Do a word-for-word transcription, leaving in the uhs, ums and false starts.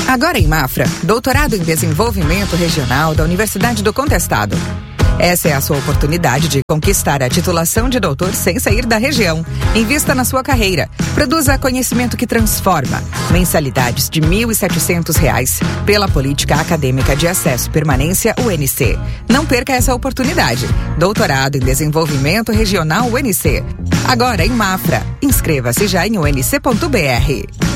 Agora em Mafra, doutorado em desenvolvimento regional da Universidade do Contestado. Essa é a sua oportunidade de conquistar a titulação de doutor sem sair da região. Invista na sua carreira. Produza conhecimento que transforma. Mensalidades de mil e setecentos reais pela Política Acadêmica de Acesso e Permanência U N C. Não perca essa oportunidade. Doutorado em Desenvolvimento Regional U N C. Agora em Mafra. Inscreva-se já em u n c ponto b r.